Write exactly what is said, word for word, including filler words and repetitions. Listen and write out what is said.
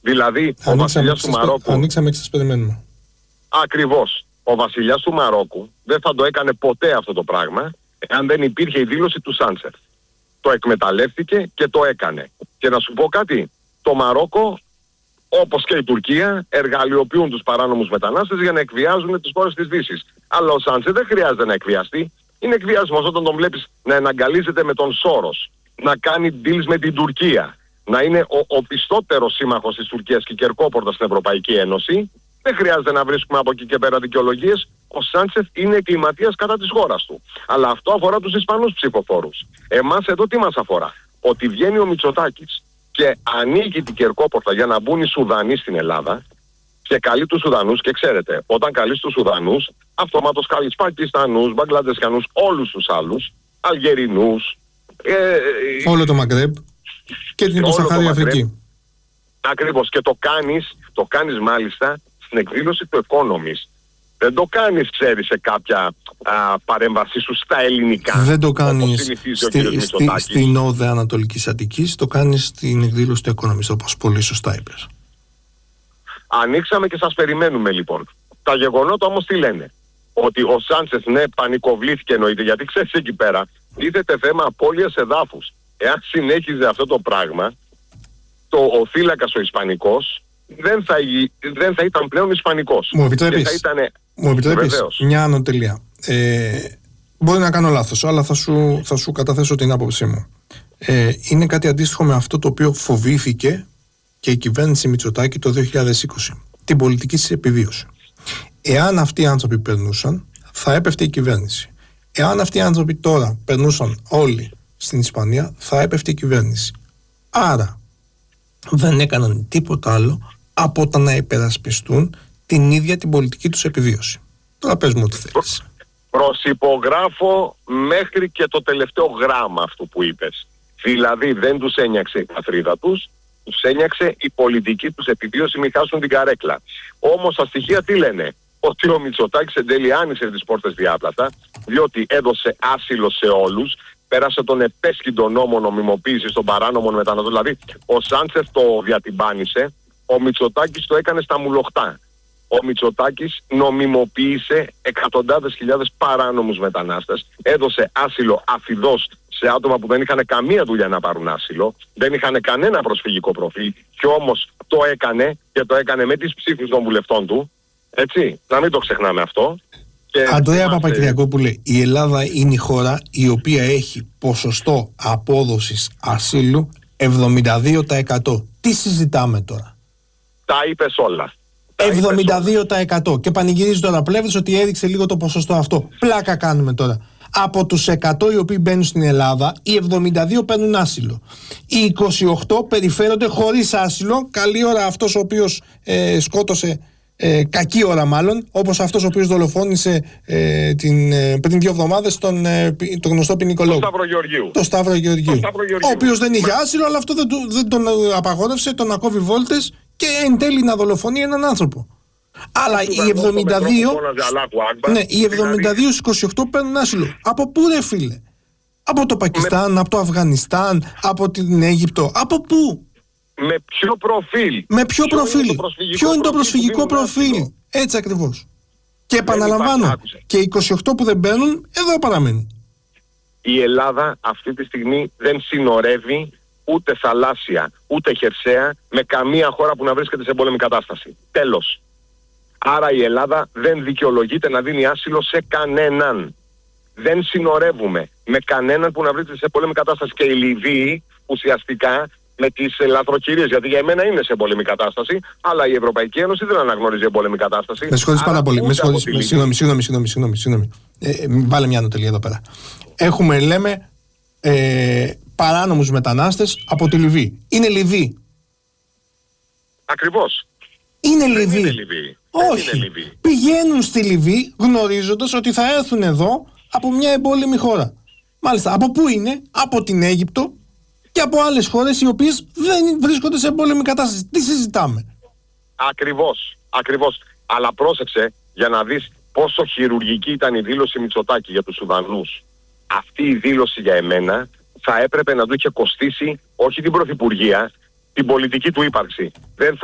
Δηλαδή, ο βασιλιάς του Μαρόκου. Ανοίξαμε και σας περιμένουμε. Ακριβώς. Ο βασιλιάς του Μαρόκου δεν θα το έκανε ποτέ αυτό το πράγμα, εάν δεν υπήρχε η δήλωση του Σάντσεφ. Το εκμεταλλεύτηκε και το έκανε. Και να σου πω κάτι, το Μαρόκο, όπως και η Τουρκία, εργαλειοποιούν τους παράνομους μετανάστες για να εκβιάζουν τις χώρες της Δύσης. Αλλά ο Σάντσεφ δεν χρειάζεται να εκβιαστεί. Είναι εκβιασμός όταν τον βλέπεις να εναγκαλίζεται με τον Σόρος, να κάνει deals με την Τουρκία, να είναι ο, ο πιστότερος σύμμαχος της Τουρκίας και κερκόπορτα στην Ευρωπαϊκή Ένωση. Δεν χρειάζεται να βρίσκουμε από εκεί και πέρα δικαιολογίες. Ο Σάντσεφ είναι εγκληματίας κατά της χώρας του. Αλλά αυτό αφορά τους Ισπανούς ψηφοφόρους. Εμάς εδώ τι μας αφορά? Ότι βγαίνει ο Μητσοτάκης και ανοίγει την κερκόπορτα για να μπουν οι Σουδανοί στην Ελλάδα και καλεί τους Σουδανούς. Και ξέρετε, όταν καλείς τους Σουδανούς, αυτομάτως καλείς Πακιστανούς, Μπαγκλαντεσιανούς, όλους τους άλλους, Αλγερινούς. Ε, όλο το Μαγκρέμπ και την υποσαχάρια Αφρική. Ακριβώς. Και το κάνεις, το κάνεις μάλιστα στην εκδήλωση του Economist. Δεν το κάνεις, ξέρεις, σε κάποια α, παρέμβασή σου στα ελληνικά. Δεν το κάνεις στη, στη, στην ΟΔΕ Ανατολικής Αττικής, το κάνεις στην εκδήλωση του Economist, όπως πολύ σωστά είπες. Ανοίξαμε και σας περιμένουμε λοιπόν. Τα γεγονότα όμως τι λένε? Ότι ο Σάντσεφ, ναι, πανικοβλήθηκε εννοείται, γιατί ξέρεις εκεί πέρα τίθεται θέμα απώλειας εδάφους. Εάν συνέχιζε αυτό το πράγμα, το, ο θύλακας ο Ισπανικός δεν θα, δεν θα ήταν πλέον Ισπανικός. Μου επιτρέπεις, ήτανε... Μου επιτρέπεις μια ανωτελεία. Ε, μπορεί να κάνω λάθος, αλλά θα σου, θα σου καταθέσω την άποψή μου. Ε, είναι κάτι αντίστοιχο με αυτό το οποίο φοβήθηκε και η κυβέρνηση Μητσοτάκη το δύο χιλιάδες είκοσι. Την πολιτική της επιβίωση. Εάν αυτοί οι άνθρωποι περνούσαν, θα έπεφτε η κυβέρνηση. Εάν αυτοί οι άνθρωποι τώρα περνούσαν όλοι στην Ισπανία, θα έπεφτε η κυβέρνηση. Άρα δεν έκαναν τίποτα άλλο από το να υπερασπιστούν την ίδια την πολιτική τους επιβίωση. Τώρα πες μου ό,τι θέλεις. Προσυπογράφω μέχρι και το τελευταίο γράμμα αυτού που είπες. Δηλαδή δεν τους ένιαξε η πατρίδα τους, τους ένιαξε η πολιτική τους επιβίωση, μην χάσουν την καρέκλα. Όμως τα στοιχεία τι λένε? Ότι ο Μητσοτάκης εν τέλει άνοιξε τις πόρτες διάπλατα, διότι έδωσε άσυλο σε όλους, πέρασε τον επέσχυντο νόμο νομιμοποίησης των παράνομων μεταναστών. Δηλαδή ο Σάντσεφ το διατυμπάνησε, ο Μητσοτάκης το έκανε στα μουλοχτά. Ο Μητσοτάκης νομιμοποίησε εκατοντάδες χιλιάδες παράνομους μετανάστες, έδωσε άσυλο αφιδώς σε άτομα που δεν είχαν καμία δουλειά να πάρουν άσυλο, δεν είχαν κανένα προσφυγικό προφίλ, και όμως το έκανε και το έκανε με τις ψήφους των βουλευτών του. Έτσι, να μην το ξεχνάμε αυτό. Αντρέα είμαστε... Παπακυριακόπουλε, η Ελλάδα είναι η χώρα η οποία έχει ποσοστό απόδοσης ασύλου εβδομήντα δύο τοις εκατό. Τι συζητάμε τώρα? Τα είπες όλα. εβδομήντα δύο τοις εκατό. Και πανηγυρίζει τώρα πλεύρης ότι έδειξε λίγο το ποσοστό αυτό. Πλάκα κάνουμε τώρα. Από τους εκατό οι οποίοι μπαίνουν στην Ελλάδα, οι εβδομήντα δύο παίρνουν άσυλο. Οι είκοσι οκτώ περιφέρονται χωρίς άσυλο. Καλή ώρα αυτός ο οποίος ε, σκότωσε, ε, κακή ώρα μάλλον, όπως αυτός ο οποίος δολοφόνησε ε, την, ε, πριν δύο εβδομάδες τον, ε, τον γνωστό ποινικολόγο. Το Σταύρο Γεωργίου. Το Σταύρο Γεωργίου. Το Σταύρο Γεωργίου. Ο οποίος δεν είχε άσυλο, αλλά αυτό δεν, δεν τον απαγόρευσε, τον ακόβει βόλτες και εν τέλει να δολοφονεί έναν άνθρωπο. Αλλά οι εβδομήντα δύο, ναι, οι εβδομήντα δύο στους είκοσι οκτώ παίρνουν άσυλο. Από πού ρε φίλε? Από το Πακιστάν, με... από το Αφγανιστάν, από την Αίγυπτο, από πού? Με ποιο προφίλ? Με ποιο, ποιο προφίλ? Είναι ποιο είναι το προσφυγικό προφίλ? προφίλ? Έτσι ακριβώς. Και επαναλαμβάνω, και οι είκοσι οκτώ που δεν παίρνουν, εδώ παραμένουν. Η Ελλάδα αυτή τη στιγμή δεν συνορεύει ούτε θαλάσσια, ούτε χερσαία με καμία χώρα που να βρίσκεται σε εμπόλεμη κατάσταση. Τέλος. Άρα η Ελλάδα δεν δικαιολογείται να δίνει άσυλο σε κανέναν. Δεν συνορεύουμε με κανέναν που να βρίσκεται σε πόλεμη κατάσταση. Και η Λιβύη ουσιαστικά με τις λαθροκυρίες, γιατί για εμένα είναι σε πόλεμη κατάσταση, αλλά η Ευρωπαϊκή Ένωση δεν αναγνωρίζει εμπόλεμη κατάσταση. Με συγχωρείς πάρα πολύ. Με συγχωρείς. Συγγνώμη, συγγνώμη, συγγνώμη, συγγνώμη, συγγνώμη. Ε, βάλε μια ανωτελεία εδώ πέρα. Έχουμε, λέμε, ε, παράνομους μετανάστες από τη Λιβύη. Είναι Λιβύη. Ακριβώς. Είναι Λιβύη. Είναι Λιβύη. Όχι. Είναι Λιβύη. Πηγαίνουν στη Λιβύη γνωρίζοντας ότι θα έρθουν εδώ από μια εμπόλεμη χώρα. Μάλιστα, από πού είναι? Από την Αίγυπτο και από άλλες χώρες οι οποίες δεν βρίσκονται σε εμπόλεμη κατάσταση. Τι συζητάμε? Ακριβώς. Ακριβώς. Αλλά πρόσεξε για να δεις πόσο χειρουργική ήταν η δήλωση Μητσοτάκη για τους Σουδανούς. Αυτή η δήλωση για εμένα θα έπρεπε να του είχε κοστίσει όχι την πρωθυπουργία, την πολιτική του ύπαρξη. Δεν θα